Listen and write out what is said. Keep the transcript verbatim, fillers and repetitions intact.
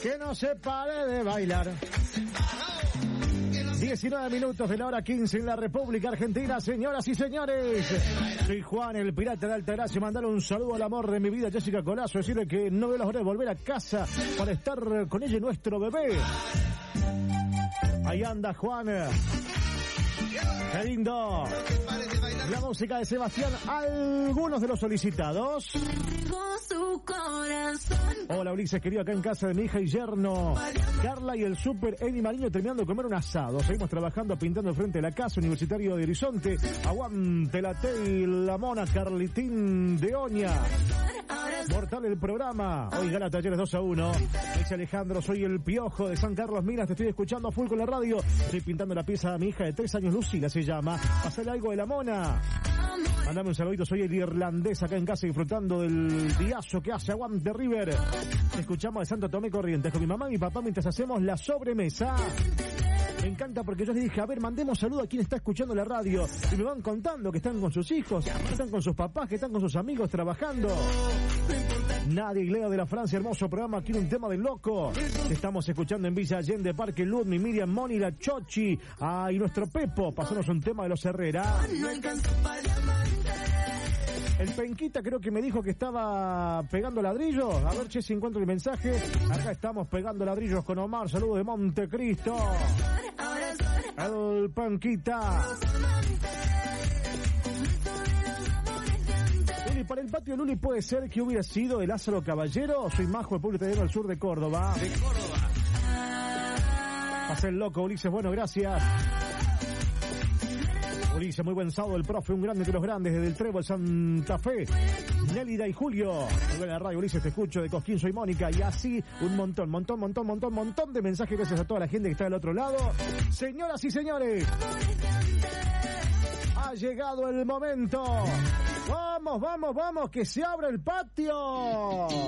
que no se pare de bailar. diecinueve minutos de la hora quince en la República Argentina, señoras y señores. Soy Juan, el pirata de Altagracia. Mandarle un saludo al amor de mi vida, Jessica Colazo. Decirle que no veo la hora de volver a casa para estar con ella y nuestro bebé. Ahí anda Juan. Qué lindo. La música de Sebastián, algunos de los solicitados. Hola Ulises, querido, acá en casa de mi hija y yerno Carla y el super Eni Mariño terminando de comer un asado. Seguimos trabajando, pintando frente a la casa, Universitario de Horizonte. Aguante la T y la mona, Carlitín de Oña. Mortal el programa. Hoy gana Talleres dos a uno. Dice Alejandro, soy el Piojo de San Carlos Minas, te estoy escuchando a full con la radio. Estoy pintando la pieza a mi hija de tres años, Lucila se llama. Pasale algo de la mona. Mandame un saludito, soy el irlandés acá en casa disfrutando del diazo que hace Aguante River. Te escuchamos de Santo Tomé Corrientes con mi mamá y mi papá mientras hacemos la sobremesa. Me encanta porque yo les dije, a ver, mandemos saludo a quien está escuchando la radio. Y me van contando que están con sus hijos, que están con sus papás, que están con sus amigos trabajando. Nadia y Leo de la Francia, hermoso programa, quiere un tema de loco. Estamos escuchando en Villa Allende, Parque Ludmi, Miriam, Moni, la Chochi. Ah, y nuestro Pepo, pasanos un tema de los Herrera. El Penquita creo que me dijo que estaba pegando ladrillos. A ver, che, si encuentro el mensaje. Acá estamos pegando ladrillos con Omar. Saludos de Montecristo. El Penquita. Luli, para el patio Luli puede ser que hubiera sido de Lázaro Caballero. Soy Majo, el pueblo italiano del sur de Córdoba. De Córdoba. Pasé el loco, Ulises. Bueno, gracias. Ulises, muy buen sábado, el profe, un grande de los grandes, desde el Trébol, Santa Fe. Nélida y Julio. Muy buena radio, Ulises, te escucho, de Cosquín, soy Mónica. Y así, un montón, montón, montón, montón, montón de mensajes. Gracias a toda la gente que está del otro lado. Señoras y señores, ha llegado el momento. Vamos, vamos, vamos, que se abre el patio.